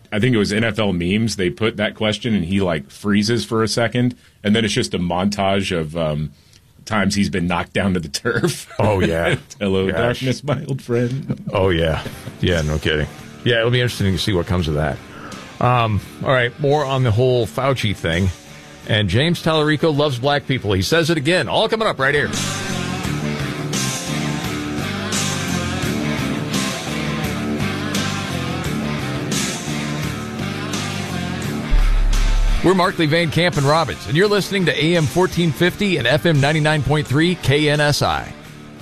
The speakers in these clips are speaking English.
I think it was NFL Memes. They put that question and he like freezes for a second, and then it's just a montage of times he's been knocked down to the turf. Oh yeah. Hello, darkness, my old friend. Oh yeah. Yeah, no kidding. Yeah, it'll be interesting to see what comes of that. All right, more on the whole Fauci thing. And James Tallarico loves black people. He says it again. All coming up right here. We're Markley, Van Camp, and Robbins, and you're listening to AM 1450 and FM 99.3 KNSI.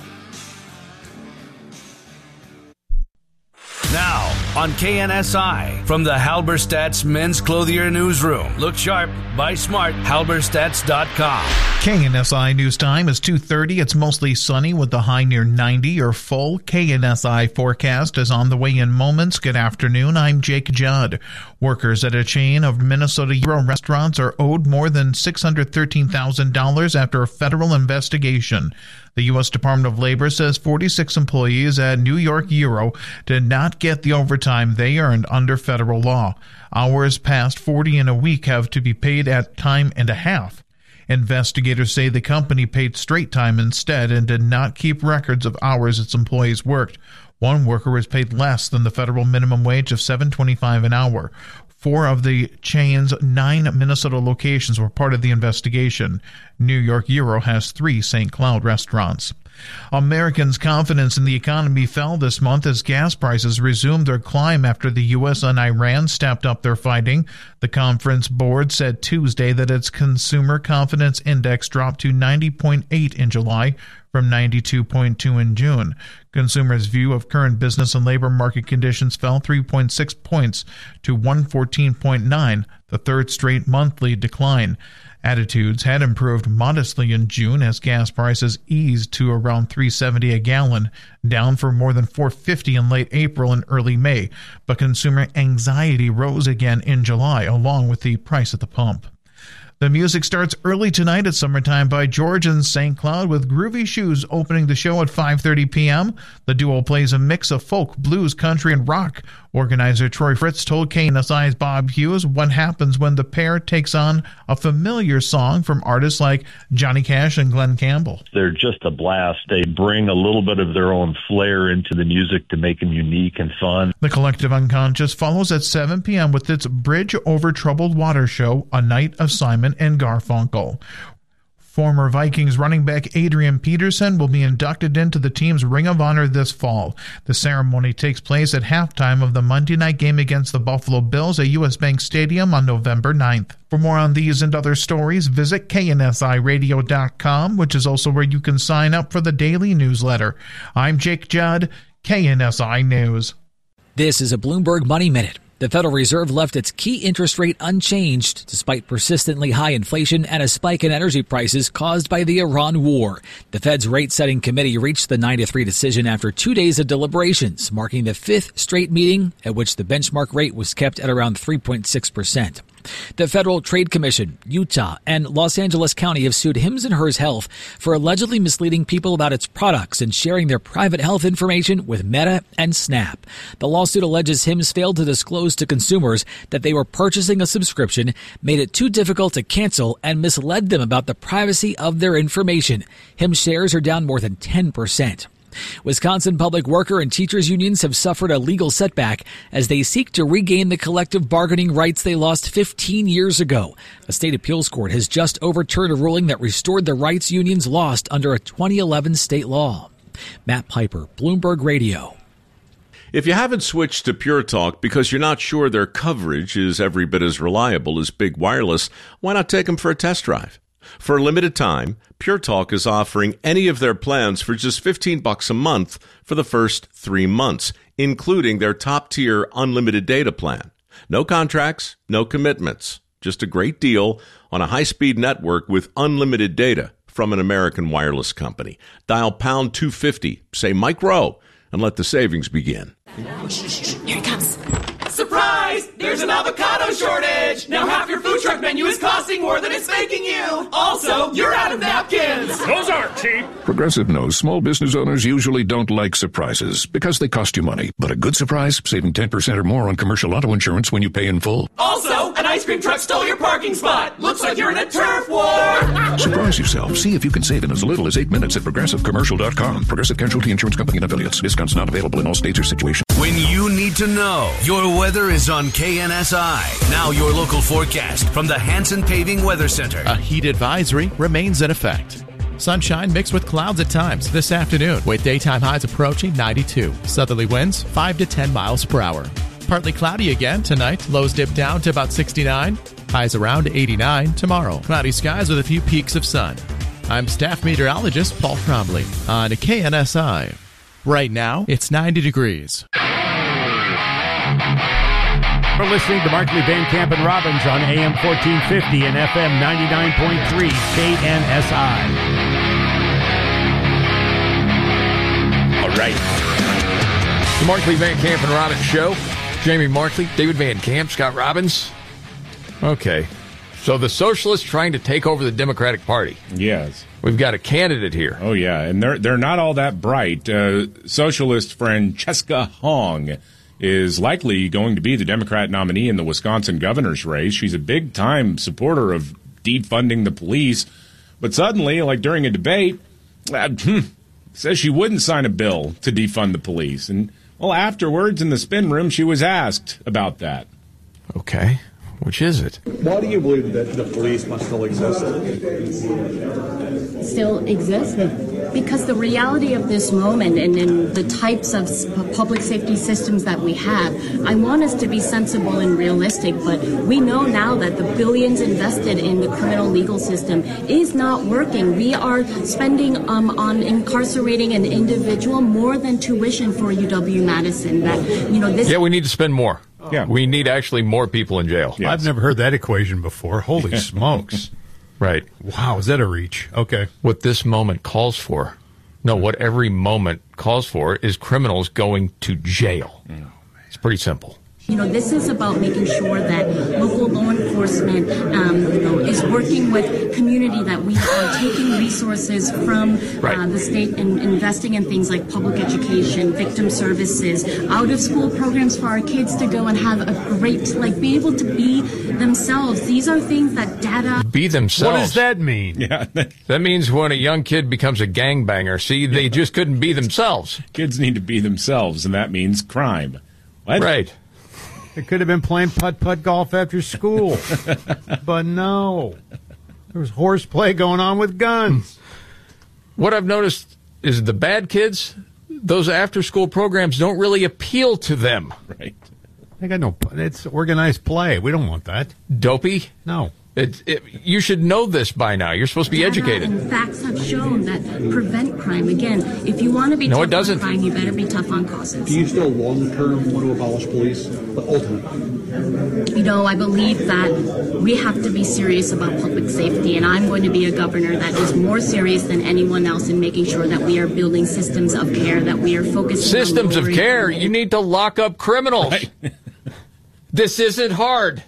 Now, on KNSI, from the Halberstadt's Men's Clothier Newsroom. Look sharp, buy smart, halberstadts.com. KNSI News Time is 2:30. It's mostly sunny with the high near 90. Your full KNSI forecast is on the way in moments. Good afternoon. I'm Jake Judd. Workers at a chain of Minnesota Euro restaurants are owed more than $613,000 after a federal investigation. The U.S. Department of Labor says 46 employees at New York Euro did not get the overtime they earned under federal law. Hours past 40 in a week have to be paid at time and a half. Investigators say the company paid straight time instead and did not keep records of hours its employees worked. One worker was paid less than the federal minimum wage of $7.25 an hour. 4 of the chain's 9 Minnesota locations were part of the investigation. New York Euro has 3 St. Cloud restaurants. Americans' confidence in the economy fell this month as gas prices resumed their climb after the U.S. and Iran stepped up their fighting. The conference board said Tuesday that its consumer confidence index dropped to 90.8 in July from 92.2 in June. Consumers' view of current business and labor market conditions fell 3.6 points to 114.9, the third straight monthly decline. Attitudes had improved modestly in June as gas prices eased to around $3.70 a gallon, down from more than $4.50 in late April and early May. But consumer anxiety rose again in July, along with the price at the pump. The music starts early tonight at Summertime by George and St. Cloud, with Groovy Shoes opening the show at 5:30 p.m. The duo plays a mix of folk, blues, country, and rock. Organizer Troy Fritz told KNSI's Bob Hughes what happens when the pair takes on a familiar song from artists like Johnny Cash and Glenn Campbell. They're just a blast. They bring a little bit of their own flair into the music to make them unique and fun. The Collective Unconscious follows at 7 p.m. with its Bridge Over Troubled Water show, A Night of Simon and Garfunkel. Former Vikings running back Adrian Peterson will be inducted into the team's Ring of Honor this fall. The ceremony takes place at halftime of the Monday night game against the Buffalo Bills at U.S. Bank Stadium on November 9th. For more on these and other stories, visit KNSIRadio.com, which is also where you can sign up for the daily newsletter. I'm Jake Judd, KNSI News. This is a Bloomberg Money Minute. The Federal Reserve left its key interest rate unchanged despite persistently high inflation and a spike in energy prices caused by the Iran war. The Fed's rate-setting committee reached the 9-3 decision after 2 days of deliberations, marking the 5th straight meeting at which the benchmark rate was kept at around 3.6%. The Federal Trade Commission, Utah, and Los Angeles County have sued Hims & Hers Health for allegedly misleading people about its products and sharing their private health information with Meta and Snap. The lawsuit alleges Hims failed to disclose to consumers that they were purchasing a subscription, made it too difficult to cancel, and misled them about the privacy of their information. Hims shares are down more than 10%. Wisconsin public worker and teachers unions have suffered a legal setback as they seek to regain the collective bargaining rights they lost 15 years ago. A state appeals court has just overturned a ruling that restored the rights unions lost under a 2011 state law. Matt Piper, Bloomberg Radio. If you haven't switched to Pure Talk because you're not sure their coverage is every bit as reliable as Big Wireless, why not take them for a test drive? For a limited time, Pure Talk is offering any of their plans for just $15 a month for the first 3 months, including their top-tier unlimited data plan. No contracts, no commitments, just a great deal on a high-speed network with unlimited data from an American wireless company. Dial pound 250, say Mike Rowe, and let the savings begin. Here it comes. Surprise! There's an avocado shortage! Now half your food truck menu is costing more than it's making you! Also, you're out of napkins! Those aren't cheap! Progressive knows small business owners usually don't like surprises because they cost you money. But a good surprise, saving 10% or more on commercial auto insurance when you pay in full. Also, an ice cream truck stole your parking spot! Looks like you're in a turf war! Surprise yourself. See if you can save in as little as 8 minutes at progressivecommercial.com. Progressive Casualty Insurance Company and affiliates. Discounts not available in all states or situations. When you need to know, your weather is on KNSI. Now your local forecast from the Hanson Paving Weather Center. A heat advisory remains in effect. Sunshine mixed with clouds at times this afternoon, with daytime highs approaching 92. Southerly winds 5 to 10 miles per hour. Partly cloudy again tonight. Lows dip down to about 69. Highs around 89 tomorrow. Cloudy skies with a few peaks of sun. I'm staff meteorologist Paul Trombley on KNSI. Right now, it's 90 degrees. We're listening to Markley, Van Camp, and Robbins on AM 1450 and FM 99.3 KNSI. All right. The Markley, Van Camp, and Robbins Show. Jamie Markley, David Van Camp, Scott Robbins. Okay. So the socialists trying to take over the Democratic Party. Yes. We've got a candidate here. Oh, yeah, and they're not all that bright. Socialist Francesca Hong is likely going to be the Democrat nominee in the Wisconsin governor's race. She's a big-time supporter of defunding the police, but suddenly, like during a debate, says she wouldn't sign a bill to defund the police. And, well, afterwards in the spin room, she was asked about that. Okay. Which is it? Why do you believe that the police must still exist? Still exist? Because the reality of this moment and in the types of public safety systems that we have, I want us to be sensible and realistic, but we know now that the billions invested in the criminal legal system is not working. We are spending on incarcerating an individual more than tuition for UW-Madison. Yeah, we need to spend more. Yeah, we need actually more people in jail. Yes. I've never heard that equation before. Holy smokes. Right. Wow, is that a reach? Okay. What this moment calls for, what every moment calls for is criminals going to jail. It's pretty simple. This is about making sure that local law enforcement, is working with community, that we are taking resources from the state and investing in things like public education, victim services, out-of-school programs for our kids to go and have a great, be able to be themselves. These are things that data... Be themselves. What does that mean? Yeah. That means when a young kid becomes a gangbanger, they just couldn't be themselves. Kids need to be themselves, and that means crime. What? Right. They could have been playing putt-putt golf after school. But no. There was horseplay going on with guns. What I've noticed is the bad kids, those after-school programs don't really appeal to them. Right. They got it's organized play. We don't want that. Dopey? No. You should know this by now. You're supposed to be educated. And facts have shown that prevent crime. Again, if you want to be tough on crime, you better be tough on causes. Do you still long-term want to abolish police, but ultimately? I believe that we have to be serious about public safety, and I'm going to be a governor that is more serious than anyone else in making sure that we are building systems of care, that we are focusing on systems of care? You need to lock up criminals. Right. This isn't hard.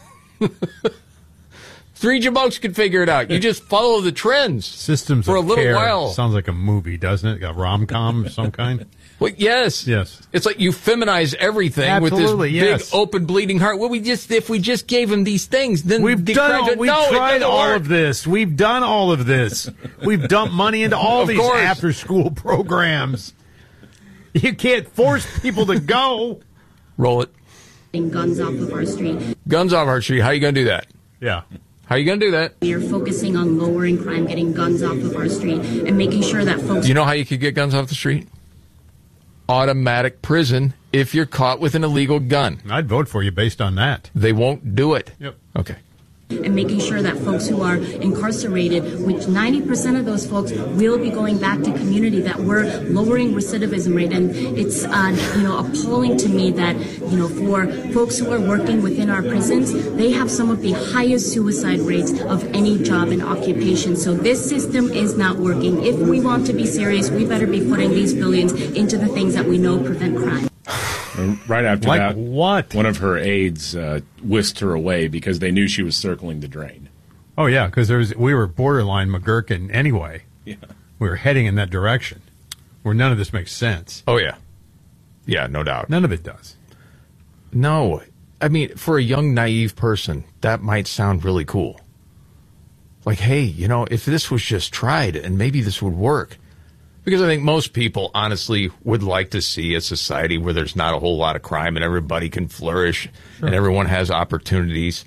Three jamokes can figure it out. You just follow the trends. Systems for a of little care while. Sounds like a movie, doesn't it? A rom-com of some kind? Well, yes. It's like you feminize everything with this big, open, bleeding heart. Well, if we just gave him these things, then we've tried all of this. We've done all of this. We've dumped money into all these after-school programs. You can't force people to go. Roll it. Guns off of our street. Guns off our street. How are you going to do that? Yeah. How are you going to do that? We are focusing on lowering crime, getting guns off of our street, and making sure that folks... Do you know how you could get guns off the street? Automatic prison if you're caught with an illegal gun. I'd vote for you based on that. They won't do it. Yep. Okay. And making sure that folks who are incarcerated, which 90% of those folks will be going back to community, that we're lowering recidivism rate. And it's, appalling to me that, for folks who are working within our prisons, they have some of the highest suicide rates of any job and occupation. So this system is not working. If we want to be serious, we better be putting these billions into the things that we know prevent crime. Right after like that, what? one of her aides whisked her away because they knew she was circling the drain. Oh, yeah, because we were borderline McGurkin anyway. Yeah. We were heading in that direction where none of this makes sense. Oh, yeah. Yeah, no doubt. None of it does. No. I mean, for a young, naive person, that might sound really cool. Like, hey, if this was just tried and maybe this would work. Because I think most people, honestly, would like to see a society where there's not a whole lot of crime and everybody can flourish and everyone has opportunities.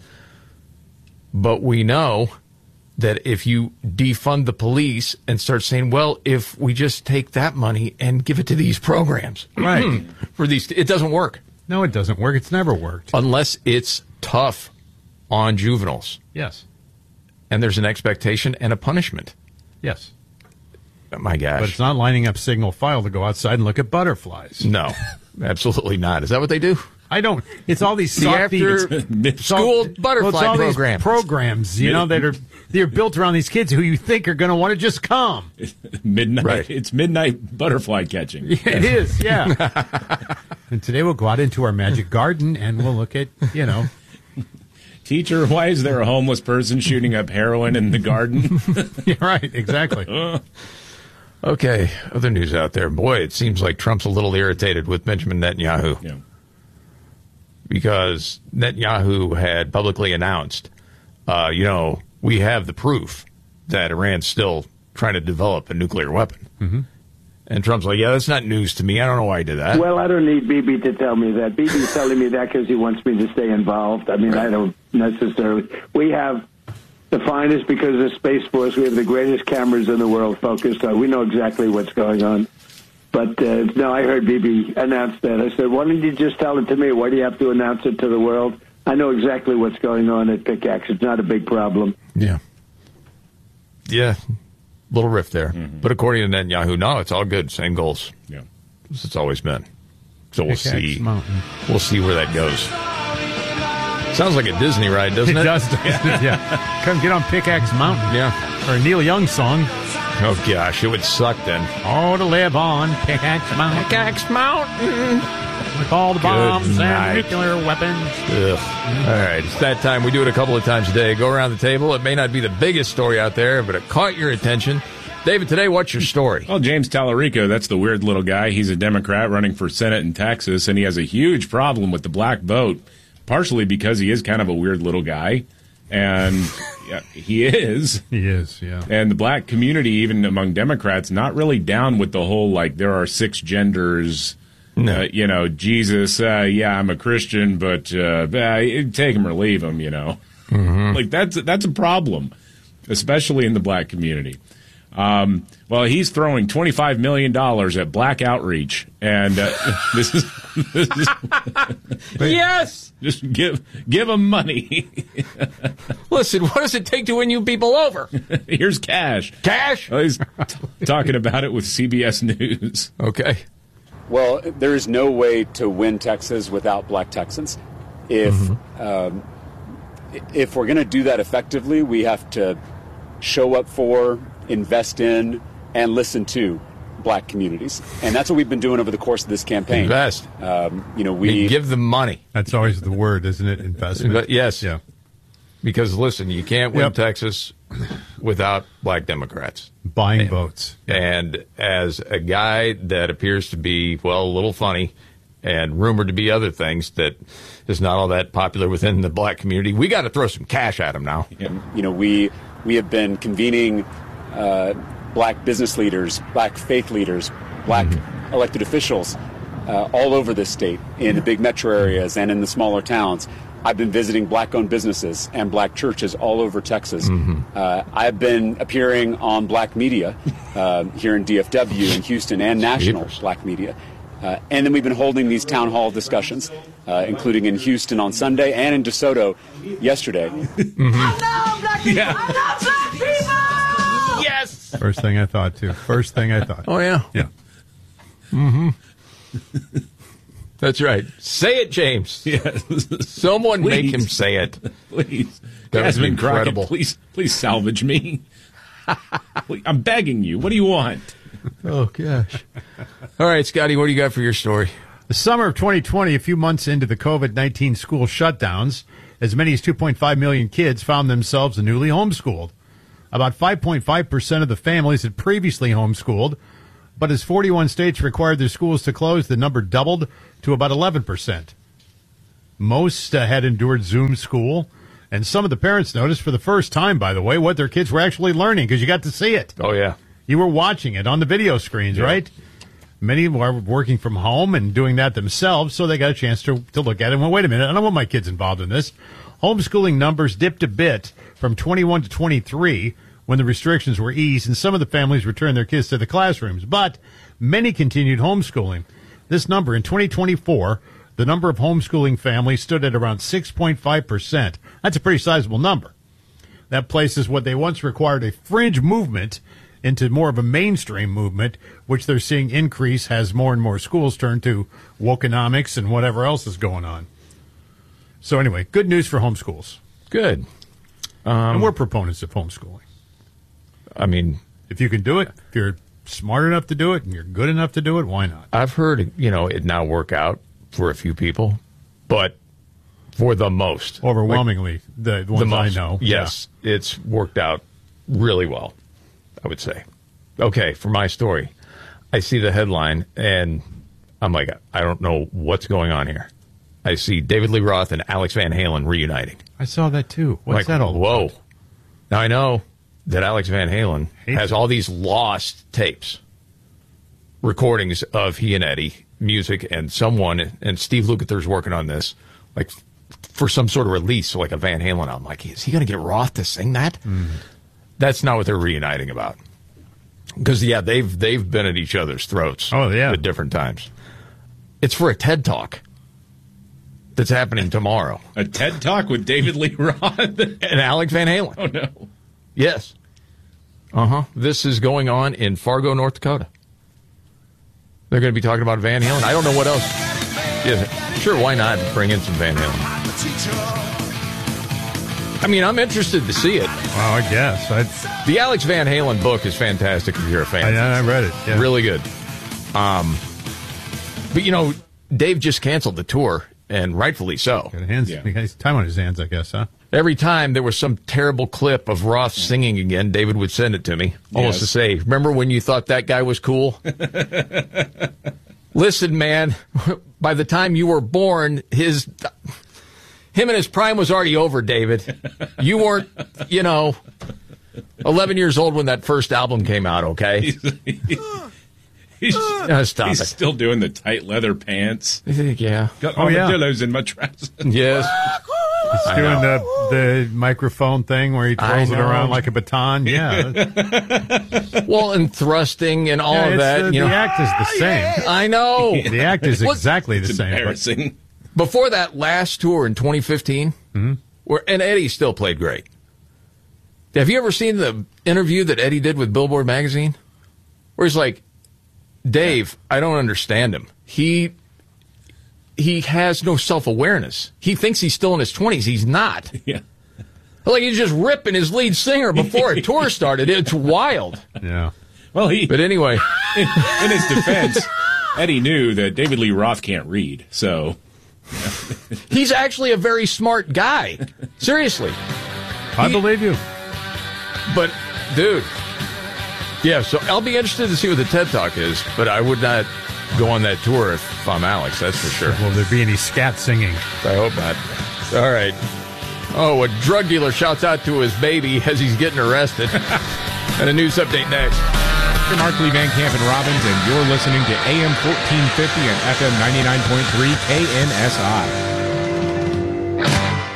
But we know that if you defund the police and start saying, well, if we just take that money and give it to these programs, right? It doesn't work. No, it doesn't work. It's never worked. Unless it's tough on juveniles. Yes. And there's an expectation and a punishment. Yes. My gosh. But it's not lining up signal file to go outside and look at butterflies. No, absolutely not. Is that what they do? I don't. It's all these after school butterfly programs. Programs, that are built around these kids who you think are going to want to just come. Midnight. Right. It's midnight butterfly catching. Yeah, it is, yeah. And today we'll go out into our magic garden and we'll look at, Teacher, why is there a homeless person shooting up heroin in the garden? Yeah, right, exactly. Okay, other news out there. Boy, it seems like Trump's a little irritated with Benjamin Netanyahu. Yeah. Because Netanyahu had publicly announced, we have the proof that Iran's still trying to develop a nuclear weapon. Mm-hmm. And Trump's like, yeah, that's not news to me. I don't know why he did that. Well, I don't need Bibi to tell me that. Bibi's telling me that because he wants me to stay involved. I mean, I don't necessarily. We have the finest, because of the Space Force, we have the greatest cameras in the world focused on. We know exactly what's going on. But, no, I heard Bibi announce that. I said, why don't you just tell it to me? Why do you have to announce it to the world? I know exactly what's going on at Pickaxe. It's not a big problem. Yeah. Yeah. Little rift there. Mm-hmm. But according to Netanyahu, no, it's all good. Same goals. Yeah. As it's always been. So we'll Pickaxe see. Mountain. We'll see where that goes. Sounds like a Disney ride, doesn't it? It does. Yeah. Come get on Pickaxe Mountain. Yeah. Or a Neil Young song. Oh, gosh. It would suck then. Oh, to live on Pickaxe Mountain. Pickaxe Mountain. With all the bombs and nuclear weapons. Ugh. All right. It's that time. We do it a couple of times a day. Go around the table. It may not be the biggest story out there, but it caught your attention. David, today, what's your story? Well, James Tallarico, that's the weird little guy. He's a Democrat running for Senate in Texas, and he has a huge problem with the black vote, partially because he is kind of a weird little guy. And yeah, he is. He is, yeah. And the black community, even among Democrats, not really down with the whole, like, there are 6 genders. No. Jesus, I'm a Christian, but take him or leave him, Mm-hmm. Like, that's a problem, especially in the black community. Well, he's throwing $25 million at black outreach, and this is yes. Just give him money. Listen, what does it take to win you people over? Here's cash. Cash? Well, he's talking about it with CBS News. Okay. Well, there is no way to win Texas without black Texans. If we're going to do that effectively, we have to show up for, invest in, and listen to black communities. And that's what we've been doing over the course of this campaign. Invest. We give them money. That's always the word, isn't it? Investment. Yes. Yeah. Because, listen, you can't win Texas without black Democrats. Buying votes. And as a guy that appears to be, well, a little funny and rumored to be other things that is not all that popular within the black community, we got to throw some cash at him now. Yeah. We have been convening black business leaders, black faith leaders, black elected officials all over this state, in the big metro areas and in the smaller towns. I've been visiting black-owned businesses and black churches all over Texas. I've been appearing on black media here in DFW, in Houston, and national black media. And then we've been holding these town hall discussions, including in Houston on Sunday and in DeSoto yesterday. I love black people! Yeah. I love black people! Yes! First thing I thought, too. First thing I thought. Oh, yeah? Yeah. That's right. Say it, James. Yes. Someone make him say it. Please. That was Jasmine Crockett, incredible. please salvage me. I'm begging you. What do you want? Oh, gosh. All right, Scotty, what do you got for your story? The summer of 2020, a few months into the COVID-19 school shutdowns, as many as 2.5 million kids found themselves newly homeschooled. About 5.5% of the families had previously homeschooled, but as 41 states required their schools to close, the number doubled to about 11%. Most had endured Zoom school, and some of the parents noticed for the first time, by the way, what their kids were actually learning, because you got to see it. Oh, yeah. You were watching it on the video screens, right? Many were working from home and doing that themselves, so they got a chance to look at it and went, wait a minute, I don't want my kids involved in this. Homeschooling numbers dipped a bit from 21 to 23 when the restrictions were eased, and some of the families returned their kids to the classrooms. But many continued homeschooling. This number, in 2024, the number of homeschooling families stood at around 6.5%. That's a pretty sizable number. That places what they once required a fringe movement into more of a mainstream movement, which they're seeing increase as more and more schools turn to wokenomics and whatever else is going on. So anyway, good news for homeschools. Good. And we're proponents of homeschooling. I mean, if you can do it, if you're smart enough to do it and you're good enough to do it, why not? I've heard, it now work out for a few people, but for the most. Overwhelmingly, the ones I know. Yes, it's worked out really well, I would say. Okay, for my story, I see the headline, and I'm like, I don't know what's going on here. I see David Lee Roth and Alex Van Halen reuniting. I saw that, too. What's that all about? Whoa. Now, I know that Alex Van Halen has all these lost tapes, recordings of he and Eddie, music, and someone, and Steve Lukather's working on this, like, for some sort of release, like a Van Halen album. Like, is he going to get Roth to sing that? That's not what they're reuniting about. Because, they've been at each other's throats at different times. It's for a TED Talk that's happening tomorrow. A TED Talk with David Lee Roth and Alex Van Halen. Oh, no. Yes. This is going on in Fargo, North Dakota. They're going to be talking about Van Halen. I don't know what else. Yeah, sure, why not bring in some Van Halen? I mean, I'm interested to see it. Well, I guess. The Alex Van Halen book is fantastic if you're a fan. I read it. Yeah. Really good. But, Dave just canceled the tour, and rightfully so. He has time on his hands, I guess, huh? Every time there was some terrible clip of Roth singing again, David would send it to me, almost to say, remember when you thought that guy was cool? Listen, man, by the time you were born, him and his prime was already over, David. You weren't, 11 years old when that first album came out, okay? He's it. Still doing the tight leather pants. Yeah. Got armadillos in my trousers. Yes. He's doing the microphone thing where he twirls it around like a baton. Yeah. Well, and thrusting and all of that. The act is the same. I know. The act is exactly the same. Embarrassing. Before that last tour in 2015, and Eddie still played great. Have you ever seen the interview that Eddie did with Billboard magazine? Where he's like, Dave, I don't understand him. He has no self-awareness. He thinks he's still in his 20s. He's not. Yeah. Like he's just ripping his lead singer before a tour started. It's wild. Yeah. Well, but anyway. In his defense, Eddie knew that David Lee Roth can't read, so. He's actually a very smart guy. Seriously. I believe you. But, dude. Yeah, so I'll be interested to see what the TED Talk is, but I would not go on that tour if I'm Alex, that's for sure. Will there be any scat singing? I hope not. All right. Oh, a drug dealer shouts out to his baby as he's getting arrested. And a news update next. You're Markley, Van Camp, and Robbins, and you're listening to AM 1450 and FM 99.3 KNSI.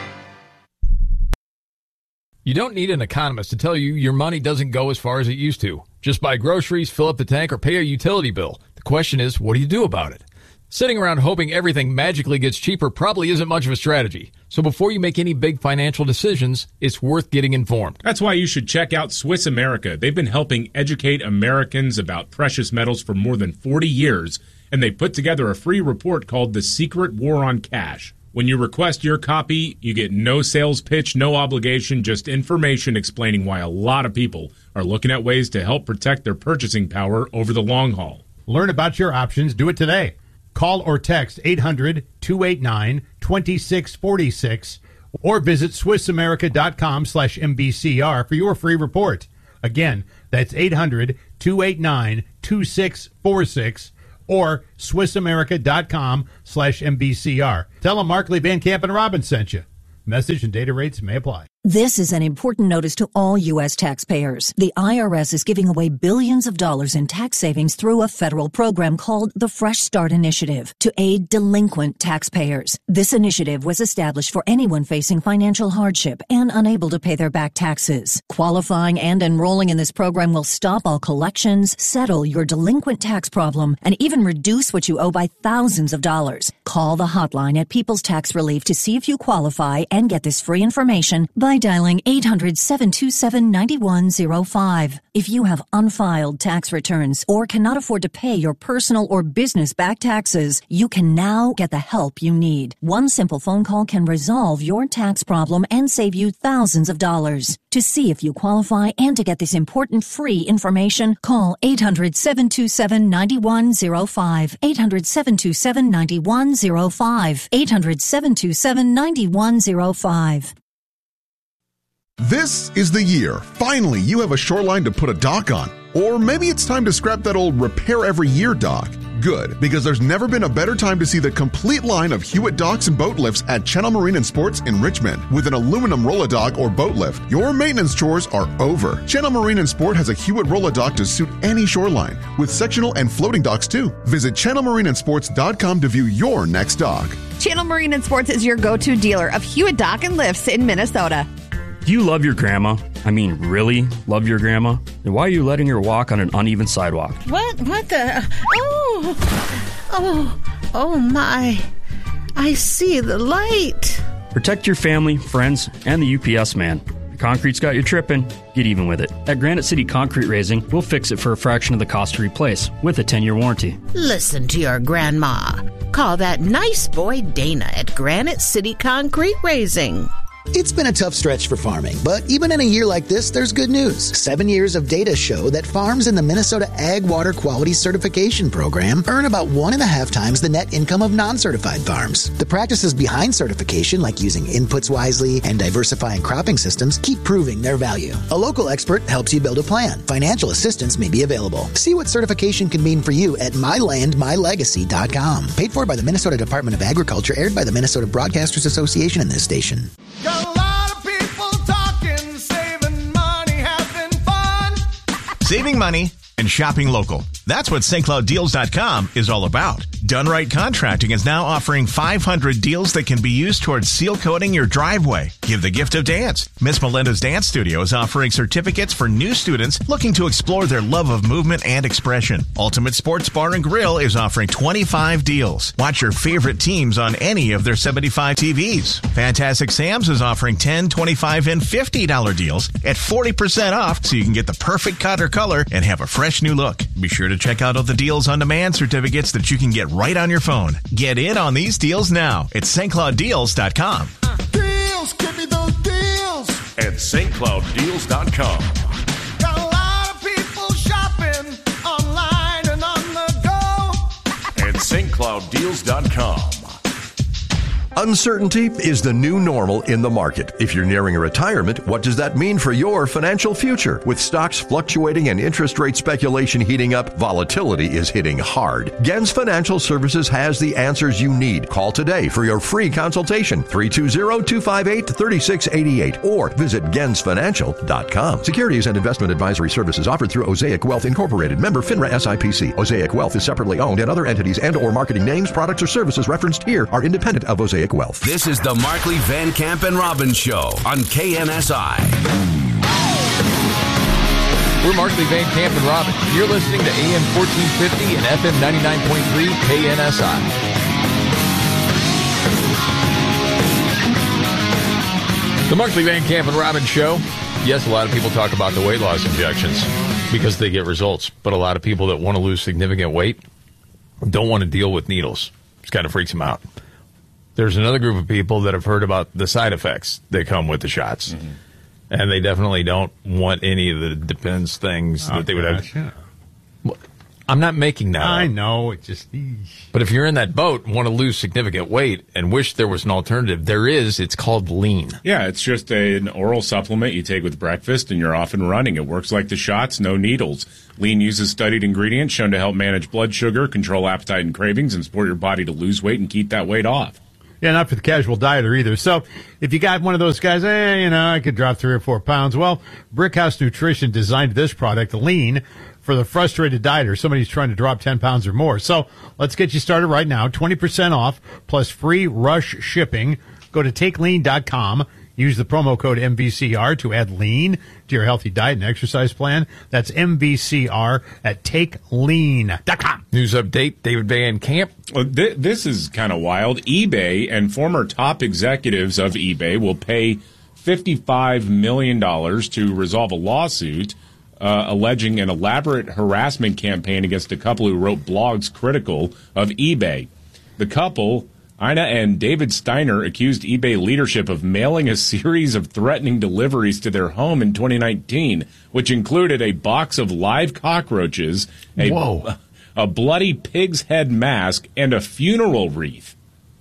You don't need an economist to tell you your money doesn't go as far as it used to. Just buy groceries, fill up the tank, or pay a utility bill. The question is, what do you do about it? Sitting around hoping everything magically gets cheaper probably isn't much of a strategy. So before you make any big financial decisions, it's worth getting informed. That's why you should check out Swiss America. They've been helping educate Americans about precious metals for more than 40 years, and they put together a free report called The Secret War on Cash. When you request your copy, you get no sales pitch, no obligation, just information explaining why a lot of people are looking at ways to help protect their purchasing power over the long haul. Learn about your options. Do it today. Call or text 800-289-2646 or visit SwissAmerica.com/MBCR for your free report. Again, that's 800-289-2646 or SwissAmerica.com/MBCR. Tell them Markley, Van Camp, and Robbins sent you. Message and data rates may apply. This is an important notice to all U.S. taxpayers. The IRS is giving away billions of dollars in tax savings through a federal program called the Fresh Start Initiative to aid delinquent taxpayers. This initiative was established for anyone facing financial hardship and unable to pay their back taxes. Qualifying and enrolling in this program will stop all collections, settle your delinquent tax problem, and even reduce what you owe by thousands of dollars. Call the hotline at People's Tax Relief to see if you qualify and get this free information by dialing 800-727-9105. If you have unfiled tax returns or cannot afford to pay your personal or business back taxes, you can now get the help you need. One simple phone call can resolve your tax problem and save you thousands of dollars. To see if you qualify and to get this important free information, call 800-727-9105. 800-727-9105. 800-727-9105. This is the year. Finally, you have a shoreline to put a dock on. Or maybe it's time to scrap that old repair every year dock. Good, because there's never been a better time to see the complete line of Hewitt docks and boat lifts at Channel Marine and Sports in Richmond. With an aluminum roll-a-dock or boat lift, your maintenance chores are over. Channel Marine and Sport has a Hewitt roll-a-dock to suit any shoreline, with sectional and floating docks too. Visit channelmarineandsports.com to view your next dock. Channel Marine and Sports is your go-to dealer of Hewitt dock and lifts in Minnesota. Do you love your grandma? I mean, really love your grandma? Then why are you letting her walk on an uneven sidewalk? What the? Oh my. I see the light. Protect your family, friends, and the UPS man. The concrete's got you tripping. Get even with it. At Granite City Concrete Raising, we'll fix it for a fraction of the cost to replace with a 10-year warranty. Listen to your grandma. Call that nice boy Dana at Granite City Concrete Raising. It's been a tough stretch for farming, but even in a year like this, there's good news. 7 years of data show that farms in the Minnesota Ag Water Quality Certification Program earn about 1.5 times the net income of non-certified farms. The practices behind certification, like using inputs wisely and diversifying cropping systems, keep proving their value. A local expert helps you build a plan. Financial assistance may be available. See what certification can mean for you at mylandmylegacy.com. Paid for by the Minnesota Department of Agriculture, aired by the Minnesota Broadcasters Association and this station. Got a lot of people talking, saving money, having fun. Saving money and shopping local. That's what StCloudDeals.com is all about. Done Right Contracting is now offering 500 deals that can be used towards seal coating your driveway. Give the gift of dance. Miss Melinda's Dance Studio is offering certificates for new students looking to explore their love of movement and expression. Ultimate Sports Bar and Grill is offering 25 deals. Watch your favorite teams on any of their 75 TVs. Fantastic Sam's is offering $10, $25, and $50 deals at 40% off, so you can get the perfect cut or color and have a fresh new look. Be sure to check out all the Deals on Demand certificates that you can get right on your phone. Get in on these deals now at StCloudDeals.com. Deals, give me those deals. At StCloudDeals.com. Got a lot of people shopping online and on the go. At StCloudDeals.com. Uncertainty is the new normal in the market. If you're nearing a retirement, what does that mean for your financial future? With stocks fluctuating and interest rate speculation heating up, volatility is hitting hard. Gens Financial Services has the answers you need. Call today for your free consultation, 320-258-3688, or visit gensfinancial.com. Securities and investment advisory services offered through Osaic Wealth Incorporated, member FINRA SIPC. Osaic Wealth is separately owned, and other entities and or marketing names, products, or services referenced here are independent of Osaic Wealth. This is the Markley, Van Camp, and Robbins Show on KNSI. We're Markley, Van Camp, and Robbins. You're listening to AM 1450 and FM 99.3 KNSI. The Markley, Van Camp, and Robbins Show. Yes, a lot of people talk about the weight loss injections because they get results, but a lot of people that want to lose significant weight don't want to deal with needles. It kind of freaks them out. There's another group of people that have heard about the side effects that come with the shots. Mm-hmm. And they definitely don't want any of the Depends things that they would have. Yeah. I'm not making that I up. know. It just. But if you're in that boat and want to lose significant weight and wish there was an alternative, there is. It's called Lean. Yeah, it's just an oral supplement you take with breakfast, and you're off and running. It works like the shots, no needles. Lean uses studied ingredients shown to help manage blood sugar, control appetite and cravings, and support your body to lose weight and keep that weight off. Yeah, not for the casual dieter either. So if you got one of those guys, I could drop 3 or 4 pounds. Well, Brickhouse Nutrition designed this product, Lean, for the frustrated dieter, somebody who's trying to drop 10 pounds or more. So let's get you started right now. 20% off plus free rush shipping. Go to takelean.com. Use the promo code MVCR to add lean to your healthy diet and exercise plan. That's MVCR at takelean.com. News update, David Van Camp. Well, this is kind of wild. eBay and former top executives of eBay will pay $55 million to resolve a lawsuit alleging an elaborate harassment campaign against a couple who wrote blogs critical of eBay. The couple, Ina and David Steiner, accused eBay leadership of mailing a series of threatening deliveries to their home in 2019, which included a box of live cockroaches, a bloody pig's head mask, and a funeral wreath.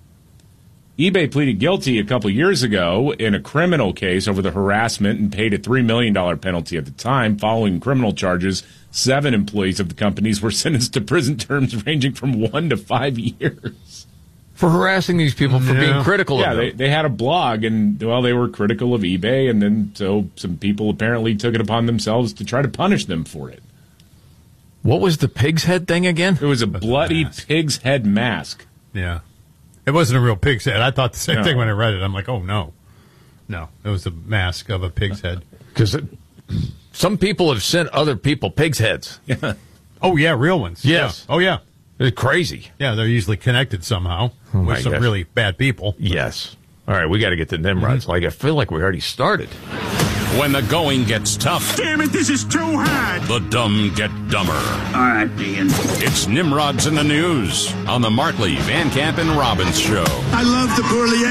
eBay pleaded guilty a couple years ago in a criminal case over the harassment and paid a $3 million penalty at the time. Following criminal charges, 7 employees of the companies were sentenced to prison terms ranging from 1 to 5 years. For harassing these people for being critical of them. Yeah, they had a blog, and, well, they were critical of eBay, and then so some people apparently took it upon themselves to try to punish them for it. What was the pig's head thing again? It was a bloody pig's head mask. Yeah. It wasn't a real pig's head. I thought the same thing when I read it. I'm like, oh, no. No, it was the mask of a pig's head. Because some people have sent other people pig's heads. Yeah. Oh, yeah, real ones. Yes. Yeah. Oh, yeah. They're crazy. Yeah, they're usually connected somehow with some really bad people. Yes. All right, we got to get to Nimrods. Like, I feel like we already started. When the going gets tough. Damn it, this is too hard. The dumb get dumber. All right, Dean. It's Nimrods in the News on the Markley, Van Camp, and Robbins Show. I love the poorly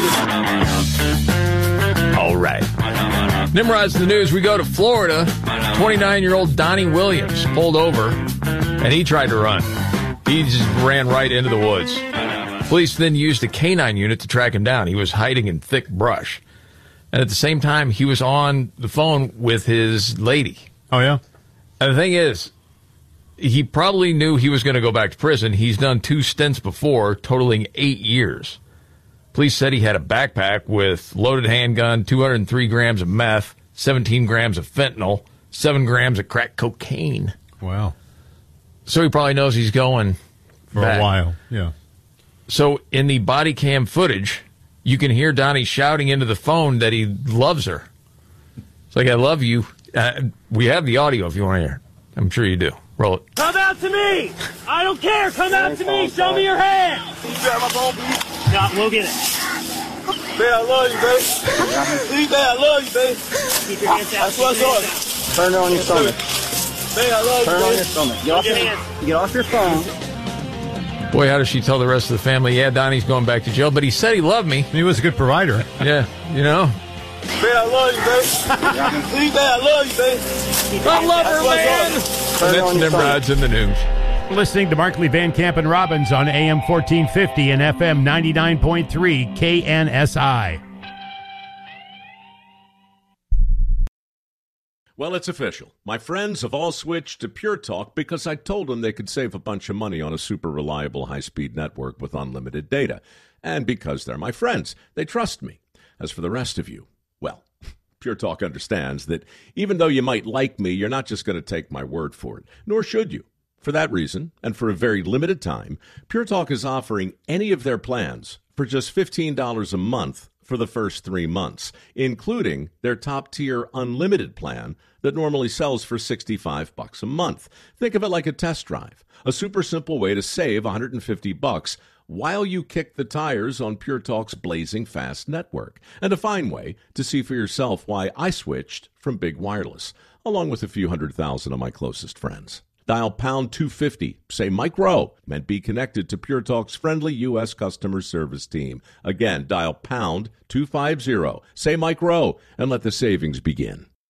educated. All right. Nimrods in the News. We go to Florida. 29-year-old Donnie Williams pulled over, and he tried to run. He just ran right into the woods. Police then used a canine unit to track him down. He was hiding in thick brush. And at the same time, he was on the phone with his lady. Oh, yeah? And the thing is, he probably knew he was going to go back to prison. He's done 2 stints before, totaling 8 years. Police said he had a backpack with loaded handgun, 203 grams of meth, 17 grams of fentanyl, 7 grams of crack cocaine. Wow. So he probably knows he's going for back. A while, yeah. So in the body cam footage, you can hear Donnie shouting into the phone that he loves her. It's like, I love you. We have the audio if you want to hear it. I'm sure you do. Roll it. Come out to me! I don't care! Come out to me! Show me your hand! Can you grab my phone, please? No, we'll get it. Babe, I love you, babe. Please, babe, I love you, babe. Keep your hands out. That's what's on. Turn it on your stomach. Babe, I love you, Turn it babe. on your stomach. Get off your phone. Boy, how does she tell the rest of the family, yeah, Donnie's going back to jail, but he said he loved me. He was a good provider. Yeah, you know. Babe, I love you, babe. Please, babe, I love you, babe. I love her, man. And that's Nimrods in the News. Listening to Markley, Van Camp, and Robbins on AM 1450 and FM 99.3 KNSI. Well, it's official. My friends have all switched to Pure Talk because I told them they could save a bunch of money on a super reliable high-speed network with unlimited data. And because they're my friends, they trust me. As for the rest of you, well, Pure Talk understands that even though you might like me, you're not just going to take my word for it, nor should you. For that reason, and for a very limited time, Pure Talk is offering any of their plans for just $15 a month for the first 3 months, including their top-tier unlimited plan that normally sells for $65 a month. Think of it like a test drive, a super simple way to save $150 while you kick the tires on Pure Talk's blazing fast network, and a fine way to see for yourself why I switched from Big Wireless, along with a few 100,000 of my closest friends. Dial pound 250, say Mike Rowe, and be connected to Pure Talk's friendly U.S. customer service team. Again, dial pound 250, say Mike Rowe, and let the savings begin.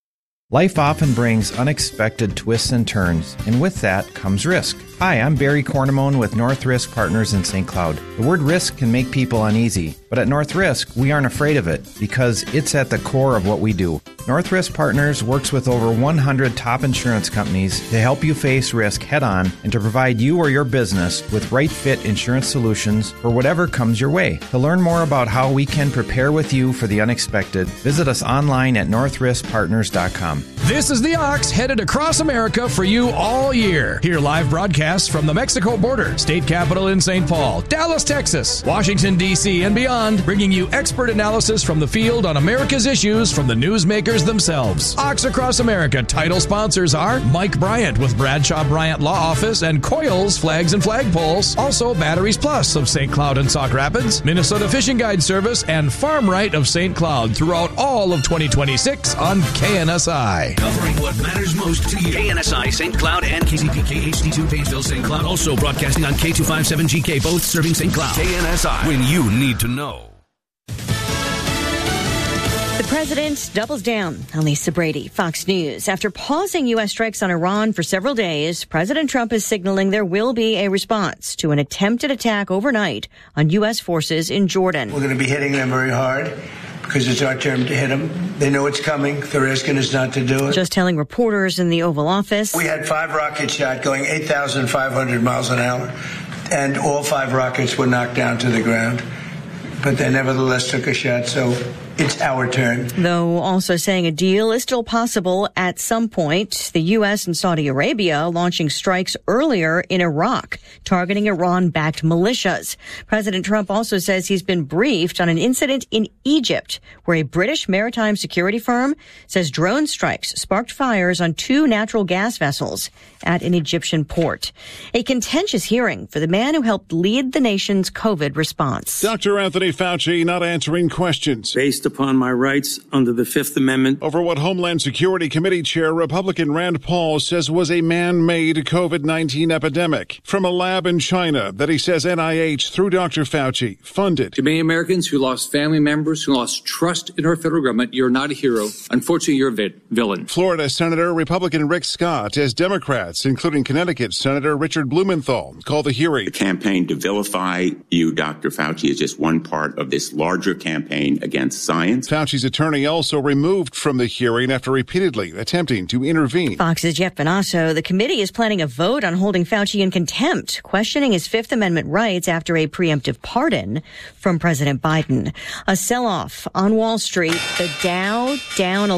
Life often brings unexpected twists and turns, and with that comes risk. Hi, I'm Barry Cornamone with North Risk Partners in St. Cloud. The word risk can make people uneasy, but at North Risk, we aren't afraid of it because it's at the core of what we do. North Risk Partners works with over 100 top insurance companies to help you face risk head-on and to provide you or your business with right-fit insurance solutions for whatever comes your way. To learn more about how we can prepare with you for the unexpected, visit us online at northriskpartners.com. This is the Ox headed across America for you all year. Hear live broadcasts from the Mexico border, state capital in St. Paul, Dallas, Texas, Washington, D.C., and beyond, bringing you expert analysis from the field on America's issues from the newsmakers themselves. Ox Across America title sponsors are Mike Bryant with Bradshaw Bryant Law Office and Coils Flags and Flagpoles. Also Batteries Plus of St. Cloud and Sauk Rapids, Minnesota Fishing Guide Service, and Farm Right of St. Cloud throughout all of 2026 on KNSI. Covering what matters most to you. KNSI St. Cloud and KZPK HD2 Painesville St. Cloud. Also broadcasting on K257GK, both serving St. Cloud. KNSI, when you need to know. The president doubles down on Lisa Brady, Fox News. After pausing U.S. strikes on Iran for several days, President Trump is signaling there will be a response to an attempted attack overnight on U.S. forces in Jordan. We're going to be hitting them very hard because it's our turn to hit them. They know it's coming. They're asking us not to do it. Just telling reporters in the Oval Office. We had 5 rockets shot going 8,500 miles an hour, and all 5 rockets were knocked down to the ground. But they nevertheless took a shot, so it's our turn. Though also saying a deal is still possible at some point. The U.S. and Saudi Arabia launching strikes earlier in Iraq, targeting Iran-backed militias. President Trump also says he's been briefed on an incident in Egypt where a British maritime security firm says drone strikes sparked fires on 2 natural gas vessels at an Egyptian port. A contentious hearing for the man who helped lead the nation's COVID response. Dr. Anthony Fauci not answering questions. Based upon my rights under the Fifth Amendment. Over what Homeland Security Committee Chair Republican Rand Paul says was a man-made COVID-19 epidemic from a lab in China that he says NIH, through Dr. Fauci, funded. To many Americans who lost family members, who lost trust in our federal government, you're not a hero. Unfortunately, you're a villain. Florida Senator Republican Rick Scott as Democrats, including Connecticut Senator Richard Blumenthal, call the hearing. The campaign to vilify you, Dr. Fauci, is just one part of this larger campaign against science. Fauci's attorney also removed from the hearing after repeatedly attempting to intervene. Fox's Jeff Benasso. The committee is planning a vote on holding Fauci in contempt, questioning his Fifth Amendment rights after a preemptive pardon from President Biden. A sell-off on Wall Street. The Dow down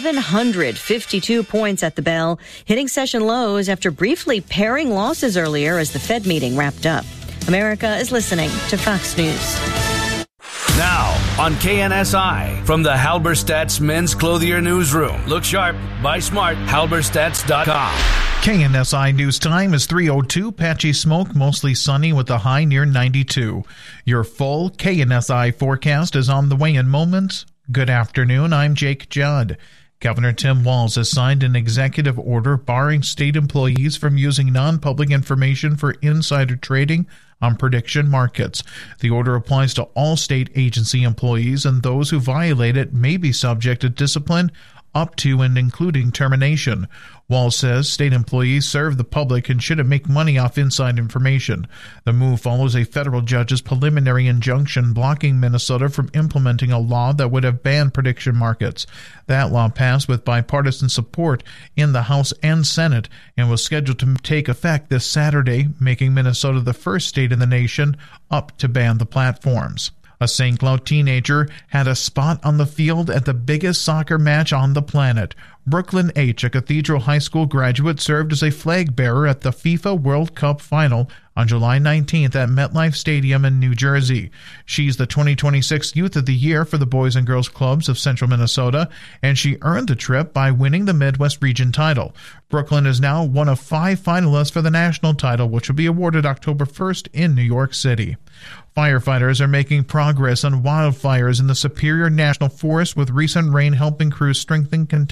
1,152 points at the bell, hitting session lows after briefly paring losses earlier as the Fed meeting wrapped up. America is listening to Fox News. Now, on KNSI, from the Halberstadt's Men's Clothier Newsroom. Look sharp, buy smart, halberstadts.com. KNSI News Time is 3:02. Patchy smoke, mostly sunny with a high near 92. Your full KNSI forecast is on the way in moments. Good afternoon, I'm Jake Judd. Governor Tim Walz has signed an executive order barring state employees from using non-public information for insider trading on prediction markets. The order applies to all state agency employees, and those who violate it may be subject to discipline up to and including termination. Walz says state employees serve the public and shouldn't make money off inside information. The move follows a federal judge's preliminary injunction blocking Minnesota from implementing a law that would have banned prediction markets. That law passed with bipartisan support in the House and Senate and was scheduled to take effect this Saturday, making Minnesota the first state in the nation up to ban the platforms. A St. Cloud teenager had a spot on the field at the biggest soccer match on the planet. Brooklyn H., a Cathedral High School graduate, served as a flag bearer at the FIFA World Cup final on July 19th at MetLife Stadium in New Jersey. She's the 2026 Youth of the Year for the Boys and Girls Clubs of Central Minnesota, and she earned the trip by winning the Midwest Region title. Brooklyn is now one of 5 finalists for the national title, which will be awarded October 1st in New York City. Firefighters are making progress on wildfires in the Superior National Forest, with recent rain helping crews strengthen containment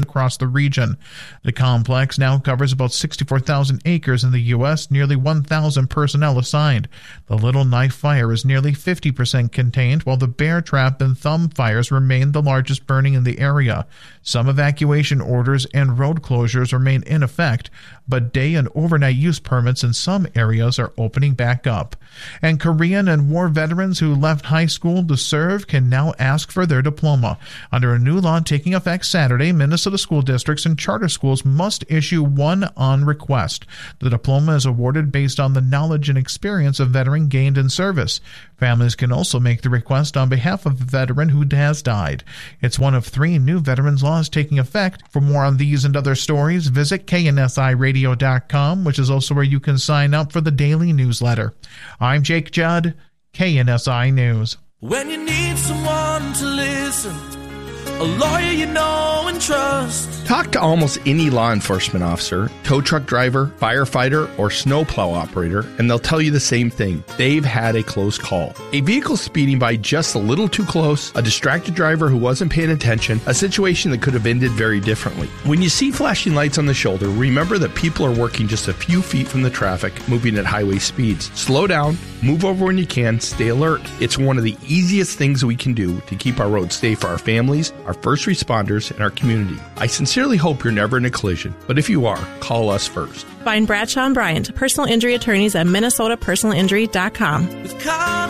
across the region. The complex now covers about 64,000 acres in the U.S., nearly 1,000 personnel assigned. The Little Knife fire is nearly 50% contained, while the Bear Trap and Thumb fires remain the largest burning in the area. Some evacuation orders and road closures remain in effect, but day and overnight use permits in some areas are opening back up. And Korean and war veterans who left high school to serve can now ask for their diploma. Under a new law taking effect Saturday, Minnesota school districts and charter schools must issue one on request. The diploma is awarded based on the knowledge and experience a veteran gained in service. Families can also make the request on behalf of a veteran who has died. It's one of 3 new veterans laws taking effect. For more on these and other stories, visit KNSIRadio.com, which is also where you can sign up for the daily newsletter. I'm Jake Judd, KNSI News. When you need someone to listen, a lawyer you know and trust. Talk to almost any law enforcement officer, tow truck driver, firefighter, or snowplow operator, and they'll tell you the same thing. They've had a close call. A vehicle speeding by just a little too close, a distracted driver who wasn't paying attention, a situation that could have ended very differently. When you see flashing lights on the shoulder, remember that people are working just a few feet from the traffic, moving at highway speeds. Slow down, move over when you can, stay alert. It's one of the easiest things we can do to keep our roads safe for our families, our first responders, and our community. I sincerely hope you're never in a collision, but if you are, call us first. Find Bradshaw and Bryant, personal injury attorneys at minnesotapersonalinjury.com. With